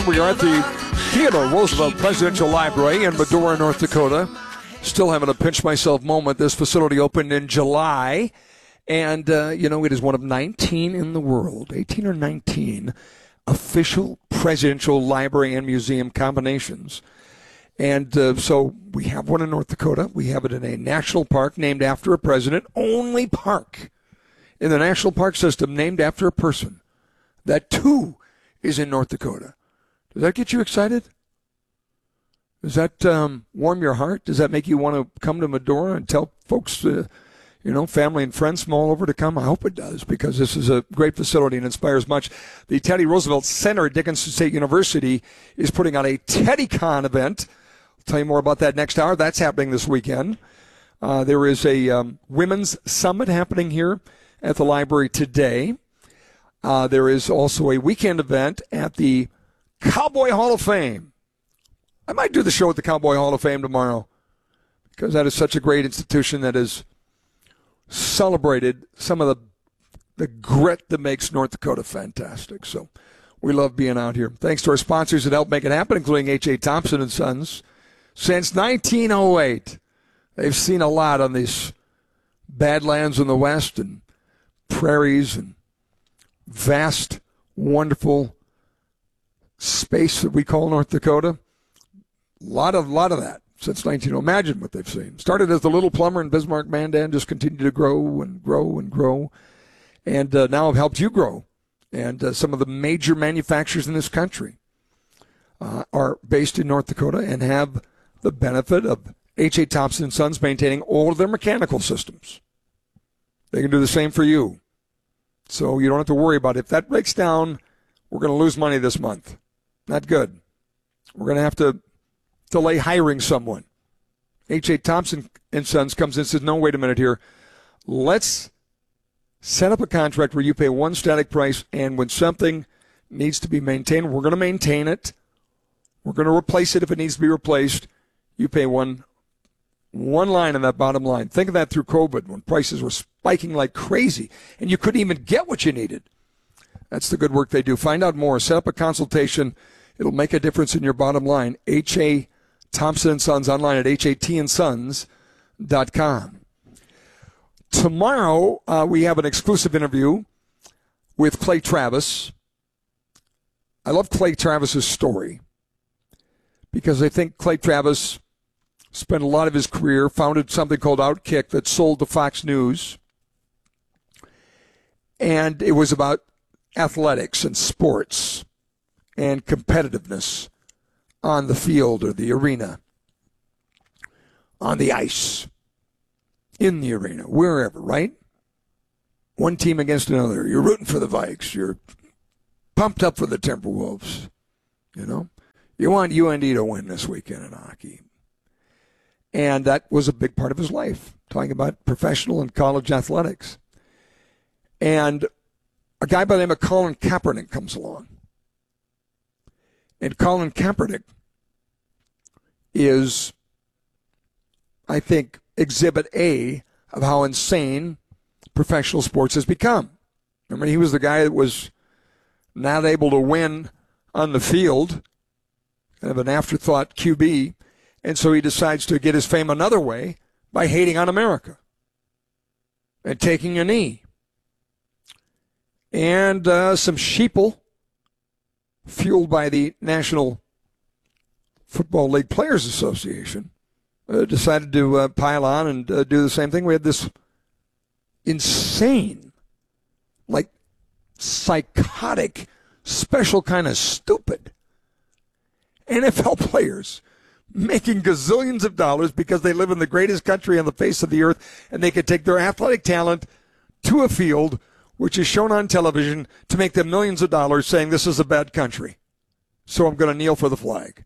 We are at the Theodore Roosevelt Presidential Library in Medora, North Dakota. Still having a pinch myself moment. This facility opened in July. And, it is one of 19 in the world, 18 or 19 official presidential library and museum combinations. And so we have one in North Dakota. We have it in a national park named after a president. Only park in the national park system named after a person. That, too, is in North Dakota. Does that get you excited? Does that warm your heart? Does that make you want to come to Medora and tell folks, family and friends from all over to come? I hope it does, because this is a great facility and inspires much. The Teddy Roosevelt Center at Dickinson State University is putting on a TeddyCon event. I'll tell you more about that next hour. That's happening this weekend. There is a women's summit happening here at the library today. There is also a weekend event at the Cowboy Hall of Fame. I might do the show at the Cowboy Hall of Fame tomorrow, because that is such a great institution that has celebrated some of the grit that makes North Dakota fantastic. So we love being out here. Thanks to our sponsors that helped make it happen, including H.A. Thompson & Sons. Since 1908, they've seen a lot on these badlands in the West and prairies and vast, wonderful space that we call North Dakota. A lot of that since 1900. Imagine what they've seen. Started as the Little Plumber in Bismarck, Mandan, just continued to grow and grow and grow, and now have helped you grow. And some of the major manufacturers in this country are based in North Dakota and have the benefit of H.A. Thompson & Sons maintaining all of their mechanical systems. They can do the same for you. So you don't have to worry about it. If that breaks down, we're going to lose money this month. Not good. We're going to have to delay hiring someone. H.A. Thompson & Sons comes in and says, no, wait a minute here. Let's set up a contract where you pay one static price, and when something needs to be maintained, we're going to maintain it. We're going to replace it if it needs to be replaced. You pay one line on that bottom line. Think of that through COVID when prices were spiking like crazy and you couldn't even get what you needed. That's the good work they do. Find out more. Set up a consultation. It'll make a difference in your bottom line. H.A. Thompson & Sons online at hatandsons.com. Tomorrow, we have an exclusive interview with Clay Travis. I love Clay Travis's story because I think Clay Travis spent a lot of his career, founded something called Outkick that sold to Fox News. And it was about athletics and sports and competitiveness on the field or the arena, on the ice, in the arena, wherever, right? One team against another. You're rooting for the Vikes. You're pumped up for the Timberwolves. You want UND to win this weekend in hockey. And that was a big part of his life, talking about professional and college athletics. And a guy by the name of Colin Kaepernick comes along. And Colin Kaepernick is, I think, exhibit A of how insane professional sports has become. Remember, he was the guy that was not able to win on the field, kind of an afterthought QB, and so he decides to get his fame another way by hating on America and taking a knee. And some sheeple, fueled by the National Football League Players Association, decided to pile on and do the same thing. We had this insane, like psychotic, special kind of stupid NFL players making gazillions of dollars because they live in the greatest country on the face of the earth, and they could take their athletic talent to a field which is shown on television to make them millions of dollars, saying this is a bad country, so I'm going to kneel for the flag.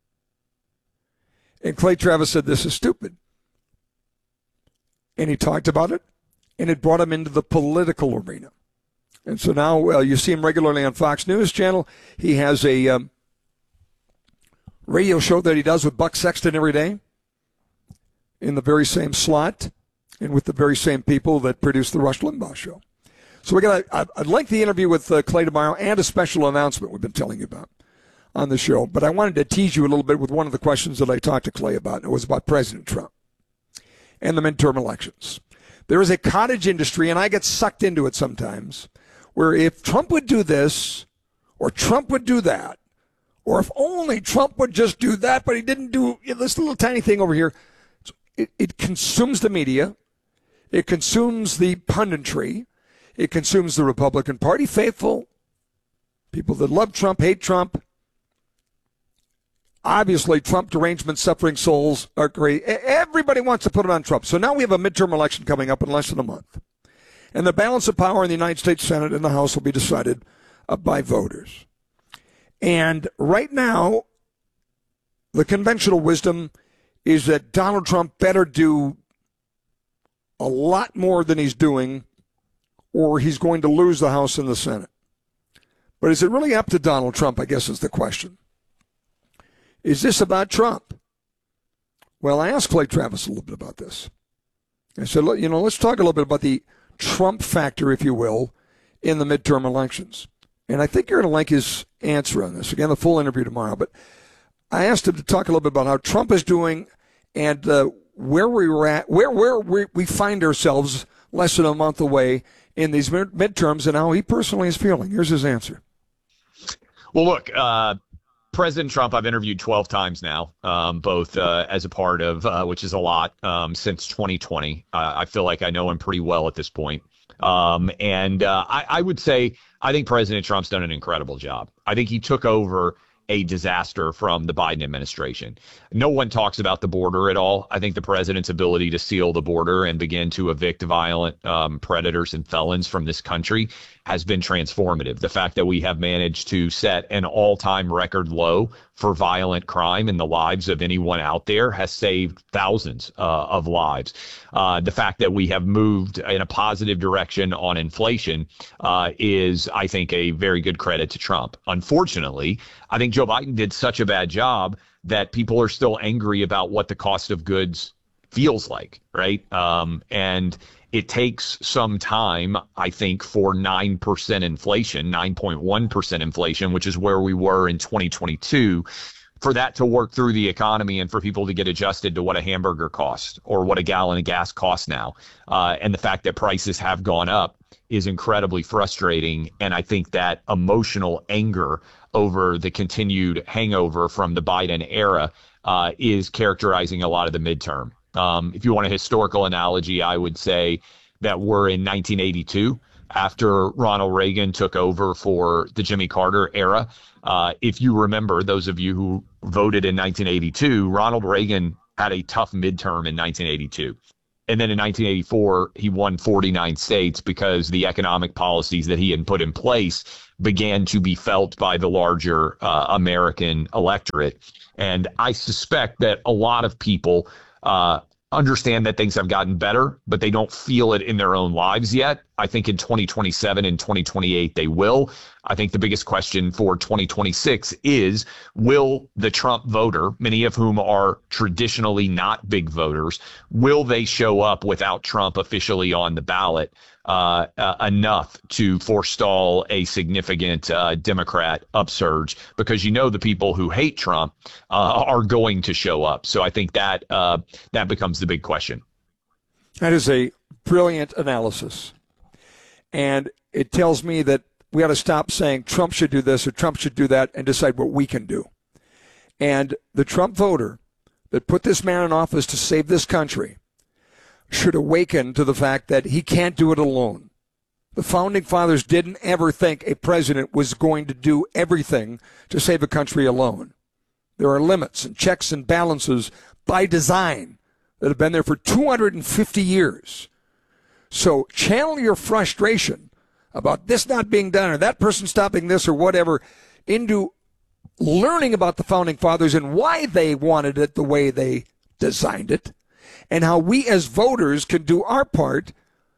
And Clay Travis said this is stupid. And he talked about it, and it brought him into the political arena. And so now you see him regularly on Fox News Channel. He has a radio show that he does with Buck Sexton every day in the very same slot and with the very same people that produce the Rush Limbaugh show. So we got a lengthy interview with Clay tomorrow and a special announcement we've been telling you about. on the show, but I wanted to tease you a little bit with one of the questions that I talked to Clay about, and it was about President Trump and the midterm elections. There is a cottage industry, and I get sucked into it sometimes, where if Trump would do this or Trump would do that, or if only Trump would just do that, but he didn't do this little tiny thing over here, it consumes the media. It consumes the punditry. It consumes the Republican Party faithful. People that love Trump, hate Trump. Obviously, Trump derangement, suffering souls are great. Everybody wants to put it on Trump. So now we have a midterm election coming up in less than a month. And the balance of power in the United States Senate and the House will be decided by voters. And right now, the conventional wisdom is that Donald Trump better do a lot more than he's doing, or he's going to lose the House and the Senate. But is it really up to Donald Trump, I guess is the question. Is this about Trump? Well, I asked Clay Travis a little bit about this. I said, look, let's talk a little bit about the Trump factor, if you will, in the midterm elections. And I think you're going to like his answer on this. Again, the full interview tomorrow. But I asked him to talk a little bit about how Trump is doing and where we were at, where we find ourselves less than a month away in these midterms and how he personally is feeling. Here's his answer. Well, look, President Trump, I've interviewed 12 times now, both as a part of, which is a lot, since 2020. I feel like I know him pretty well at this point. I would say I think President Trump's done an incredible job. I think he took over a disaster from the Biden administration. No one talks about the border at all. I think the president's ability to seal the border and begin to evict violent predators and felons from this country has been transformative. The fact that we have managed to set an all-time record low for violent crime in the lives of anyone out there has saved thousands of lives. The fact that we have moved in a positive direction on inflation is, I think, a very good credit to Trump. Unfortunately, I think Joe Biden did such a bad job that people are still angry about what the cost of goods feels like, right? And it takes some time, I think, for 9% inflation, 9.1% inflation, which is where we were in 2022, for that to work through the economy and for people to get adjusted to what a hamburger costs or what a gallon of gas costs now. And the fact that prices have gone up is incredibly frustrating. And I think that emotional anger over the continued hangover from the Biden era is characterizing a lot of the midterm. If you want a historical analogy, I would say that we're in 1982 after Ronald Reagan took over for the Jimmy Carter era. If you remember, those of you who voted in 1982, Ronald Reagan had a tough midterm in 1982. And then in 1984, he won 49 states because the economic policies that he had put in place began to be felt by the larger American electorate. And I suspect that a lot of people understand that things have gotten better, but they don't feel it in their own lives yet. I think in 2027 and 2028, they will. I think the biggest question for 2026 is, will the Trump voter, many of whom are traditionally not big voters, will they show up without Trump officially on the ballot enough to forestall a significant Democrat upsurge? Because the people who hate Trump are going to show up. So I think that that becomes the big question. That is a brilliant analysis. And it tells me that we ought to stop saying Trump should do this or Trump should do that and decide what we can do. And the Trump voter that put this man in office to save this country should awaken to the fact that he can't do it alone. The founding fathers didn't ever think a president was going to do everything to save a country alone. There are limits and checks and balances by design that have been there for 250 years. So channel your frustration about this not being done or that person stopping this or whatever into learning about the founding fathers and why they wanted it the way they designed it and how we as voters can do our part.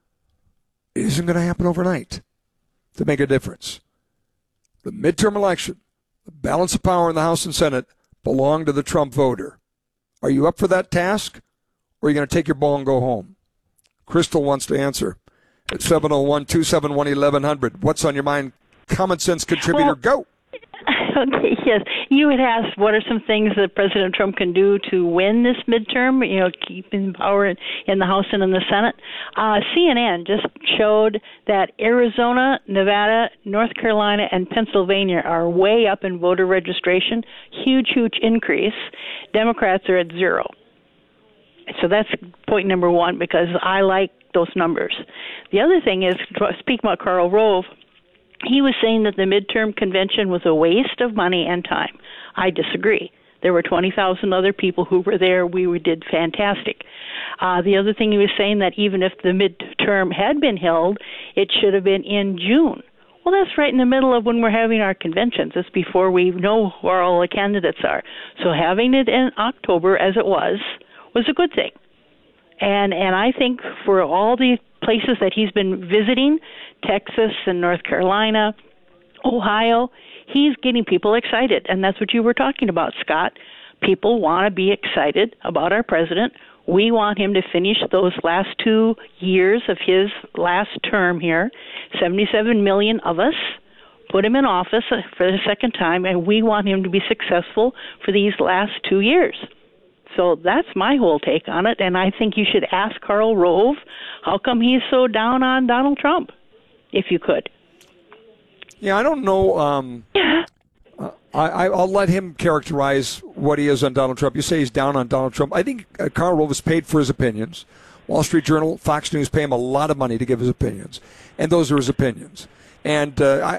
It isn't going to happen overnight to make a difference. The midterm election, the balance of power in the House and Senate belong to the Trump voter. Are you up for that task or are you going to take your ball and go home? Crystal wants to answer at 701-271-1100. What's on your mind? Common sense contributor, go. Okay, yes. You had asked what are some things that President Trump can do to win this midterm, keeping power in the House and in the Senate. CNN just showed that Arizona, Nevada, North Carolina, and Pennsylvania are way up in voter registration. Huge, huge increase. Democrats are at 0. So that's point number one, because I like those numbers. The other thing is, speaking about Karl Rove, he was saying that the midterm convention was a waste of money and time. I disagree. There were 20,000 other people who were there. We did fantastic. The other thing he was saying, that even if the midterm had been held, it should have been in June. Well, that's right in the middle of when we're having our conventions. It's before we know where all the candidates are. So having it in October, as it was a good thing. And I think for all the places that he's been visiting, Texas and North Carolina, Ohio, he's getting people excited. And that's what you were talking about, Scott. People want to be excited about our president. We want him to finish those last 2 years of his last term here. 77 million of us put him in office for the second time, and we want him to be successful for these last 2 years. So that's my whole take on it, and I think you should ask Karl Rove how come he's so down on Donald Trump, if you could. Yeah, I don't know. I'll let him characterize what he is on Donald Trump. You say he's down on Donald Trump. I think Karl Rove is paid for his opinions. Wall Street Journal, Fox News pay him a lot of money to give his opinions, and those are his opinions. And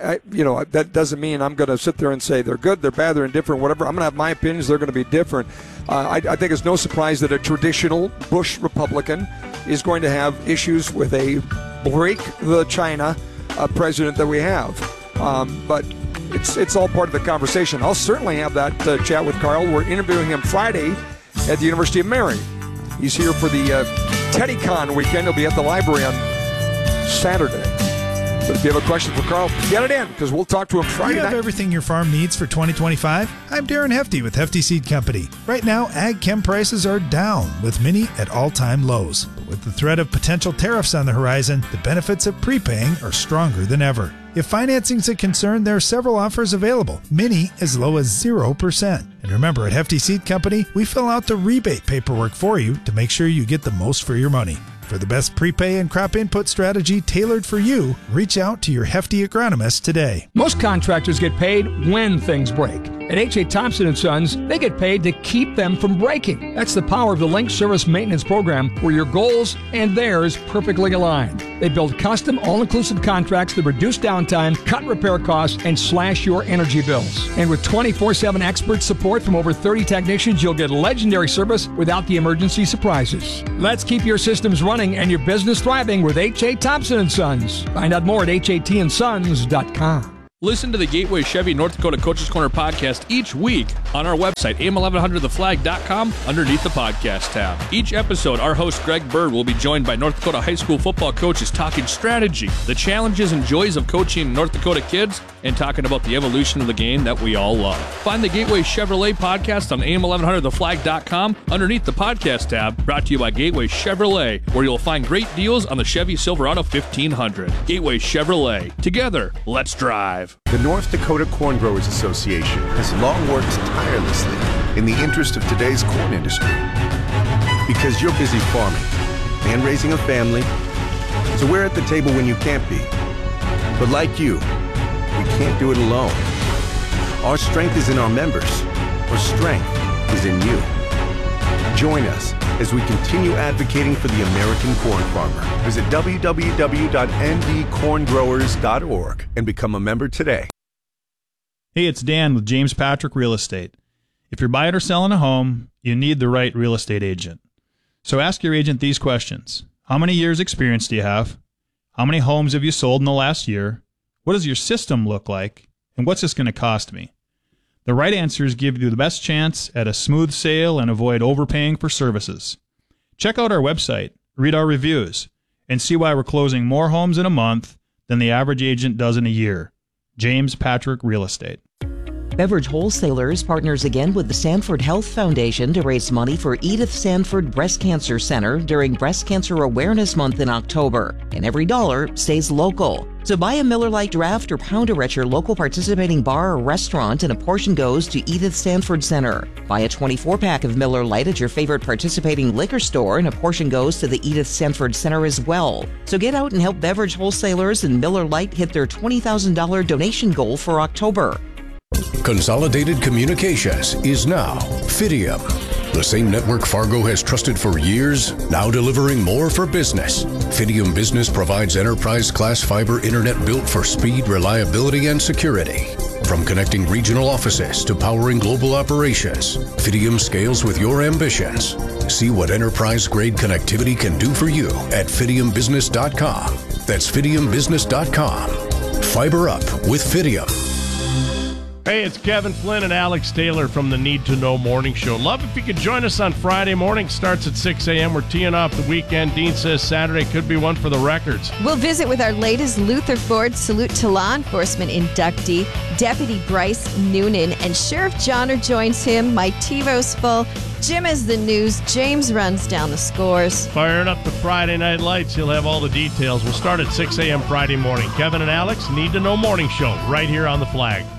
that doesn't mean I'm going to sit there and say they're good, they're bad, they're indifferent, whatever. I'm going to have my opinions. They're going to be different. I think it's no surprise that a traditional Bush Republican is going to have issues with a break the China president that we have. But it's all part of the conversation. I'll certainly have that chat with Karl. We're interviewing him Friday at the University of Mary. He's here for the TeddyCon weekend. He'll be at the library on Saturday. But if you have a question for Karl, get it in, because we'll talk to him Friday night. You have everything your farm needs for 2025? I'm Darren Hefty with Hefty Seed Company. Right now, ag chem prices are down, with many at all-time lows. But with the threat of potential tariffs on the horizon, the benefits of prepaying are stronger than ever. If financing's a concern, there are several offers available, many as low as 0%. And remember, at Hefty Seed Company, we fill out the rebate paperwork for you to make sure you get the most for your money. For the best prepay and crop input strategy tailored for you, reach out to your Hefty agronomist today. Most contractors get paid when things break. At H.A. Thompson & Sons, they get paid to keep them from breaking. That's the power of the Link Service Maintenance Program, where your goals and theirs perfectly align. They build custom, all-inclusive contracts that reduce downtime, cut repair costs, and slash your energy bills. And with 24/7 expert support from over 30 technicians, you'll get legendary service without the emergency surprises. Let's keep your systems running and your business thriving with H.A. Thompson & Sons. Find out more at hatandsons.com. Listen to the Gateway Chevy North Dakota Coaches Corner podcast each week on our website, am1100theflag.com, underneath the podcast tab. Each episode, our host Greg Bird will be joined by North Dakota high school football coaches talking strategy, the challenges and joys of coaching North Dakota kids, and talking about the evolution of the game that we all love. Find the Gateway Chevrolet podcast on am1100theflag.com, underneath the podcast tab, brought to you by Gateway Chevrolet, where you'll find great deals on the Chevy Silverado 1500. Gateway Chevrolet. Together, let's drive. The North Dakota Corn Growers Association has long worked tirelessly in the interest of today's corn industry. Because you're busy farming and raising a family, so we're at the table when you can't be. But like you, we can't do it alone. Our strength is in our members. Our strength is in you. Join us as we continue advocating for the American corn farmer. Visit www.ndcorngrowers.org and become a member today. Hey, it's Dan with James Patrick Real Estate. If you're buying or selling a home, you need the right real estate agent. So ask your agent these questions. How many years experience do you have? How many homes have you sold in the last year? What does your system look like? And what's this going to cost me? The right answers give you the best chance at a smooth sale and avoid overpaying for services. Check out our website, read our reviews, and see why we're closing more homes in a month than the average agent does in a year. James Patrick Real Estate. Beverage Wholesalers partners again with the Sanford Health Foundation to raise money for Edith Sanford Breast Cancer Center during Breast Cancer Awareness Month in October. And every dollar stays local. So buy a Miller Lite draft or pounder at your local participating bar or restaurant, and a portion goes to Edith Sanford Center. Buy a 24-pack of Miller Lite at your favorite participating liquor store, and a portion goes to the Edith Sanford Center as well. So get out and help Beverage Wholesalers and Miller Lite hit their $20,000 donation goal for October. Consolidated Communications is now Fidium. The same network Fargo has trusted for years, now delivering more for business. Fidium Business provides enterprise-class fiber internet built for speed, reliability, and security. From connecting regional offices to powering global operations, Fidium scales with your ambitions. See what enterprise-grade connectivity can do for you at fidiumbusiness.com. That's fidiumbusiness.com. Fiber up with Fidium. Hey, it's Kevin Flynn and Alex Taylor from the Need to Know Morning Show. Love if you could join us on Friday morning. Starts at 6 a.m. We're teeing off the weekend. Dean says Saturday could be one for the records. We'll visit with our latest Luther Ford Salute to Law Enforcement inductee, Deputy Bryce Noonan, and Sheriff Johnner joins him. My TiVo's full. Jim has the news. James runs down the scores. Firing up the Friday Night Lights. He'll have all the details. We'll start at 6 a.m. Friday morning. Kevin and Alex, Need to Know Morning Show right here on The Flag.